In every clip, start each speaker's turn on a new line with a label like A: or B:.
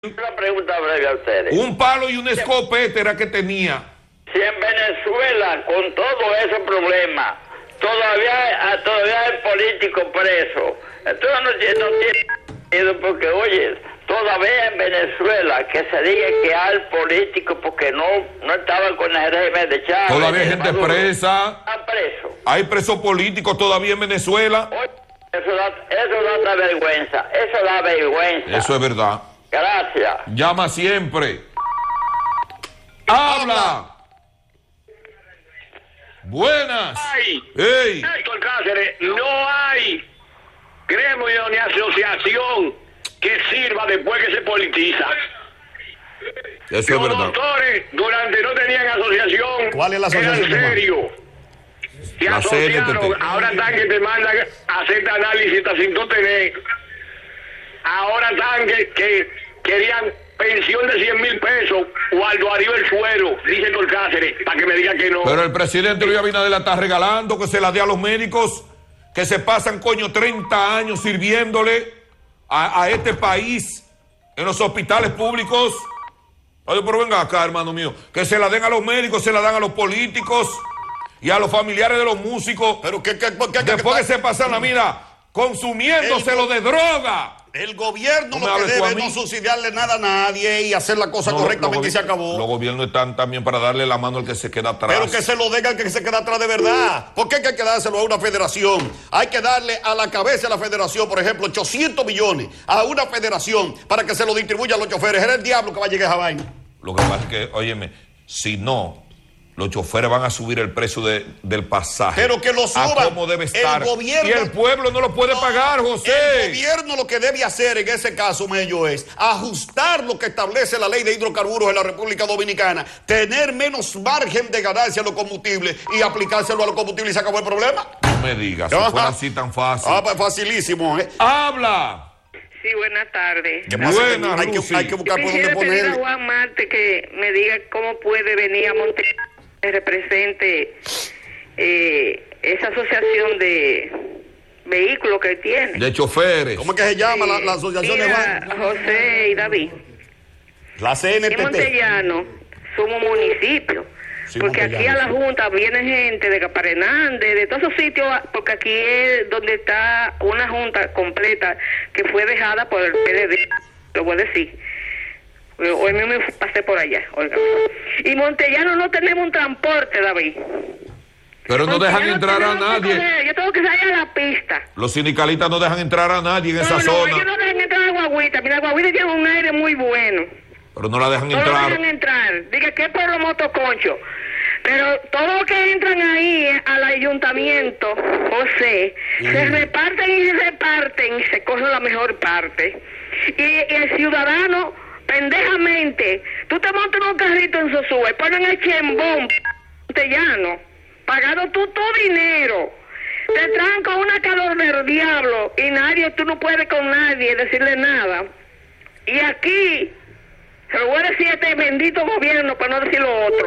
A: Una pregunta breve a ustedes.
B: Un palo y una escopeta era que tenía.
A: Si en Venezuela, con todo ese problema, todavía hay políticos presos, entonces no tiene sentido, porque, oye, todavía en Venezuela que se diga que hay políticos porque no estaban con el régimen de Chávez.
B: Todavía hay gente presa.
A: Están presos.
B: Hay presos políticos todavía en Venezuela.
A: Oye, eso da vergüenza. Eso da vergüenza.
B: Eso es verdad.
A: Gracias.
B: Llama siempre. Habla. Buenas. Hey.
C: Héctor Cáceres, no hay gremio ni asociación que sirva después que se politiza.
B: Eso es
C: Los
B: verdad.
C: doctores durante no tenían asociación.
D: ¿Cuál es la asociación?
C: Eran serios. Se
B: La
C: asociaron,
B: CNTT.
C: ahora están que te mandan a hacer análisis hasta sin tú tener. Ahora están que querían pensión de 100,000 pesos, Waldo Aríbal Suero, dice Héctor Cáceres, para que me diga que no.
B: Pero el presidente Luis Abinader la está regalando, que se la dé a los médicos que se pasan, 30 años sirviéndole a este país en los hospitales públicos. Oye, pero venga acá, hermano mío, que se la den a los médicos, se la dan a los políticos y a los familiares de los músicos.
D: Pero
B: después que se pasan la vida consumiéndoselo de droga.
D: El gobierno
B: No me
D: lo que
B: hables tú a
D: debe
B: mí.
D: es no subsidiarle nada a nadie y hacer la cosa correctamente y se acabó.
B: Los gobiernos están también para darle la mano al que se queda atrás.
D: Pero que se lo den al que se queda atrás de verdad. ¿Por qué hay que dárselo a una federación? Hay que darle a la cabeza de la federación, por ejemplo, 800 millones a una federación para que se lo distribuya a los choferes. Era el diablo que va a llegar a esa vaina.
B: Lo que pasa es que, óyeme, si no, los choferes van a subir el precio del pasaje.
D: Pero que lo suban.
B: A cómo debe estar.
D: El gobierno,
B: y el pueblo no lo puede pagar, José.
D: El gobierno lo que debe hacer en ese caso, Mello, es ajustar lo que establece la ley de hidrocarburos en la República Dominicana, tener menos margen de ganancia a los combustibles y aplicárselo a los combustibles y se acabó el problema.
B: No me digas, si fuera así tan fácil.
D: Pues facilísimo, ¿eh?
B: ¡Habla!
E: Sí, buenas tardes.
D: ¿Qué pasa?
B: Buenas,
D: hay
B: Lucy.
D: que buscar por dónde
E: Quisiera pedir a
D: ponerle.
E: Juan Marte que me diga cómo puede venir a Monterrey, que represente esa asociación de vehículos que tiene.
B: De choferes.
D: ¿Cómo es que se llama la asociación de
E: Mira,
D: Juan?
E: José y David.
D: La
E: En
D: CNTT.
E: Montellano somos municipios.
D: Sí,
E: Porque aquí a la
D: Montellano,
E: Junta viene gente de Caparenández, de todos esos sitios, porque aquí es donde está una Junta completa que fue dejada por el PLD, lo voy a decir. Hoy mismo me pasé por allá, oiga. Y Montellano no tenemos un transporte, David.
B: Pero no dejan
E: Montellano
B: entrar a
E: tenemos que
B: nadie.
E: coger, yo tengo que salir a la pista.
B: Los sindicalistas no dejan entrar a nadie en esa zona.
E: Ellos no dejan entrar a Guagüita. Mira, Guagüita tiene un aire muy bueno.
B: Pero no la dejan
E: No lo
B: entrar.
E: dejan entrar. Diga que es por los motoconchos. Pero todos los que entran ahí al ayuntamiento, José, se reparten y se cogen la mejor parte. Y el ciudadano, pendejamente, tú te montas en un carrito en Sosúa, ponen el chembón, Montellano, pagado tú tu dinero. Te traen con una calor del diablo y tú no puedes con nadie decirle nada. Y aquí, se lo voy a decir a este bendito gobierno para no decir lo otro.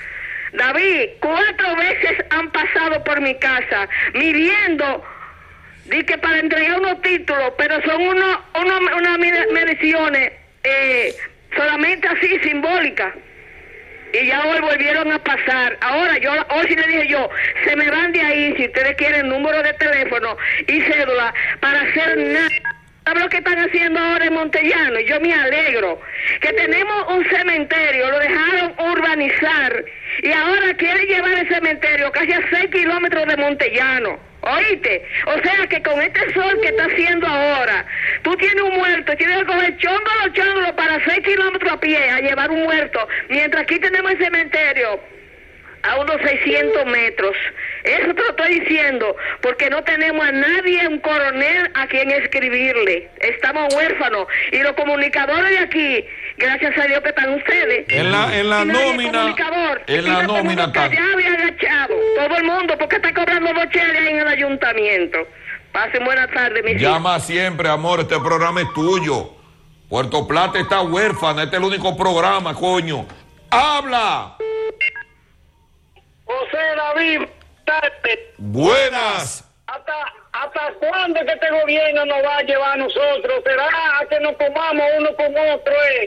E: David, 4 veces han pasado por mi casa midiendo, di que para entregar unos títulos, pero son unas mediciones solamente así simbólicas. Y ya hoy volvieron a pasar. Ahora, hoy sí le dije yo, se me van de ahí si ustedes quieren número de teléfono y cédula para hacer nada. ¿Sabes lo que están haciendo ahora en Montellano? Y yo me alegro que tenemos un cementerio, lo dejaron urbanizar y ahora quieren llevar el cementerio casi a 6 kilómetros de Montellano. ¿Oíste? O sea que con este sol que está haciendo ahora, tú tienes un muerto, tienes que coger chóngolo para 6 kilómetros a pie a llevar un muerto, mientras aquí tenemos el cementerio a unos 600 metros. Eso te lo estoy diciendo porque no tenemos a nadie, un coronel a quien escribirle. Estamos huérfanos y los comunicadores de aquí, gracias a Dios que están ustedes.
B: En la nómina. En la nómina está.
E: Callado y agachado. Todo el mundo porque está cobrando 2 cheles ahí en el ayuntamiento. Pasen buenas tardes, mis hijos.
B: Llama siempre, amor, este programa es tuyo. Puerto Plata está huérfana, este es el único programa, coño. ¡Habla!
C: José David, tarde.
B: Buenas.
C: Hasta ¿Hasta cuándo que este gobierno nos va a llevar a nosotros? ¿Será a que nos comamos uno con otro?